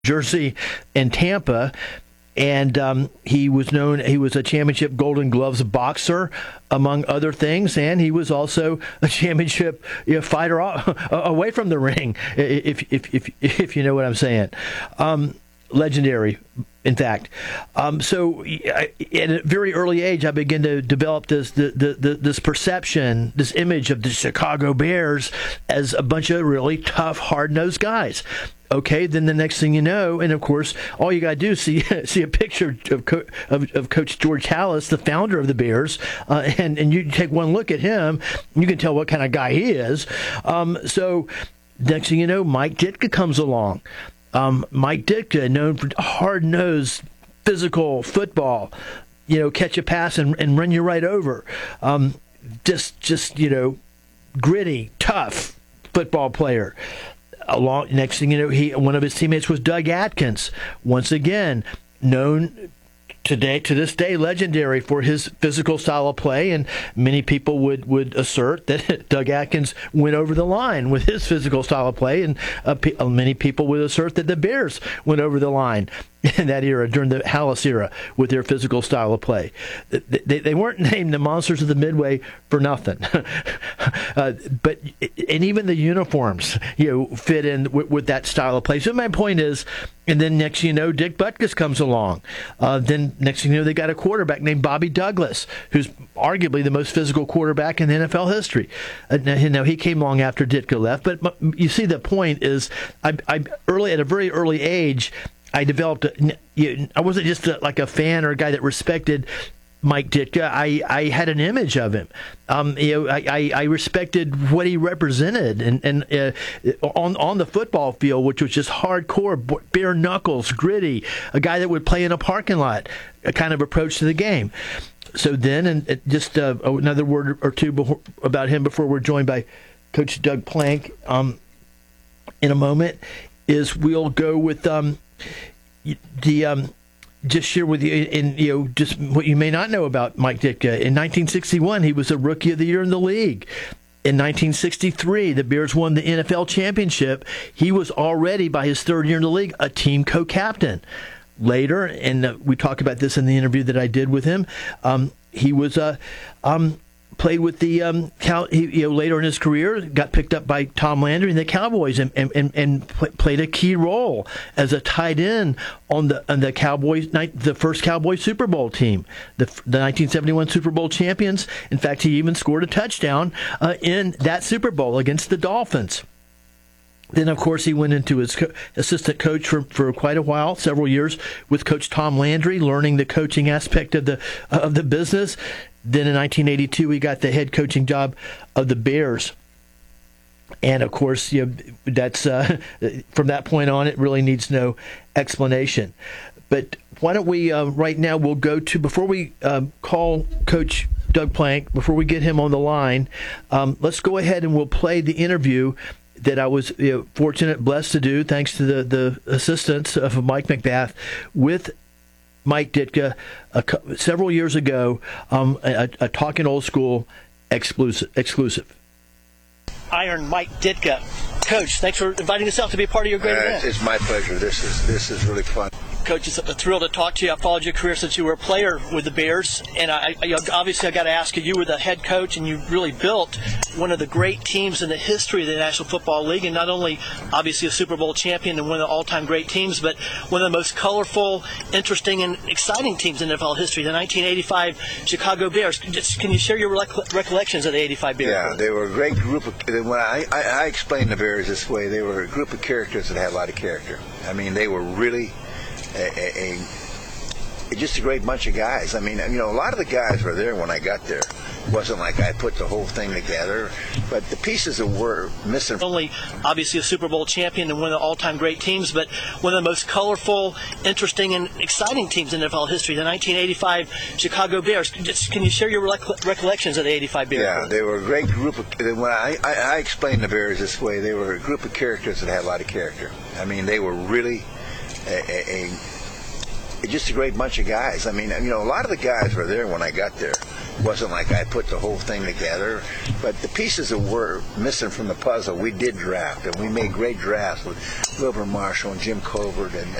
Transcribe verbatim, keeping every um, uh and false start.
Jersey and Tampa. And um, he was known, he was a championship Golden Gloves boxer, among other things, and he was also a championship you know, fighter away from the ring, if if if if you know what I'm saying. Um, legendary, in fact. Um, so at a very early age, I began to develop this the, the, the, this perception, this image of the Chicago Bears as a bunch of really tough, hard-nosed guys. Okay, then the next thing you know, and of course, all you got to do is see see a picture of, Co- of of Coach George Halas, the founder of the Bears, uh, and and you take one look at him, you can tell what kind of guy he is. Um, so next thing you know, Mike Ditka comes along. Um, Mike Ditka, known for hard-nosed, physical football, you know, catch a pass and, and run you right over. Um, just just you know, gritty, tough football player. Along, next thing you know, he one of his teammates was Doug Atkins. Once again, known today to this day, legendary for his physical style of play, and many people would, would assert that Doug Atkins went over the line with his physical style of play, and uh, pe- many people would assert that the Bears went over the line in that era, during the Halas era, with their physical style of play. They, they weren't named the Monsters of the Midway for nothing. uh, but and even the uniforms, you know, fit in with, with that style of play. So my point is, and then next you know, Dick Butkus comes along. Uh, then next you know, they got a quarterback named Bobby Douglas, who's arguably the most physical quarterback in N F L history. Uh, now, now he came along after Ditka left, but you see the point is, I, I early at a very early age, I developed, a, I wasn't just a, like a fan or a guy that respected Mike Ditka. I, I had an image of him. Um, you know, I, I, I respected what he represented, and, and uh, on on the football field, which was just hardcore, bare knuckles, gritty, a guy that would play in a parking lot, a kind of approach to the game. So then, and just uh, another word or two before, about him before we're joined by Coach Doug Plank um, in a moment, is we'll go with um, the um, just share with you, in you know, just what you may not know about Mike Ditka. In nineteen sixty-one, he was a Rookie of the Year in the league. In nineteen sixty-three, the Bears won the N F L championship. He was already, by his third year in the league, a team co-captain. Later, and uh, we talk about this in the interview that I did with him, um, he was a uh, um, played with the um, Cow- he, you know, later in his career, got picked up by Tom Landry and the Cowboys, and and, and, and pl- played a key role as a tight end on the on the Cowboys, the first Cowboys Super Bowl team, the the nineteen seventy-one Super Bowl champions. In fact, he even scored a touchdown uh, in that Super Bowl against the Dolphins. Then, of course, he went into his co- assistant coach for, for quite a while, several years, with Coach Tom Landry, learning the coaching aspect of the uh, of the business. Then in nineteen eighty-two, he got the head coaching job of the Bears. And, of course, you know, that's uh, from that point on, it really needs no explanation. But why don't we, uh, right now, we'll go to, before we uh, call Coach Doug Plank, before we get him on the line, um, let's go ahead and we'll play the interview that I was you know, fortunate, blessed to do, thanks to the, the assistance of Mike McBath, with Mike Ditka uh, several years ago, um, a, a Talking Old School exclusive. exclusive. Iron Mike Ditka. Coach, thanks for inviting us out to be a part of your great uh, event. It's my pleasure. This is this is really fun. Coach, it's a thrill to talk to you. I followed your career since you were a player with the Bears, and I, I obviously I got to ask you. You were the head coach, and you really built one of the great teams in the history of the National Football League, and not only obviously a Super Bowl champion and one of the all-time great teams, but one of the most colorful, interesting, and exciting teams in N F L history. The nineteen eighty-five Chicago Bears. Just, can you share your rec- recollections of the eighty-five Bears? Yeah, they were a great group of. When I, I, I explain the Bears this way, they were a group of characters that had a lot of character. I mean, they were really. A, a, a just a great bunch of guys. I mean, you know, a lot of the guys were there when I got there. It wasn't like I put the whole thing together, but the pieces that were missing. Only obviously a Super Bowl champion and one of the all-time great teams, but one of the most colorful, interesting, and exciting teams in N F L history. The nineteen eighty-five Chicago Bears. Just, can you share your rec- recollections of the eighty-five Bears? Yeah, they were a great group of. When I, I, I explain the Bears this way, they were a group of characters that had a lot of character. I mean, they were really. A, a, a just a great bunch of guys. I mean, you know, a lot of the guys were there when I got there. It wasn't like I put the whole thing together. But the pieces that were missing from the puzzle, we did draft, and we made great drafts with Wilbur Marshall and Jim Covert and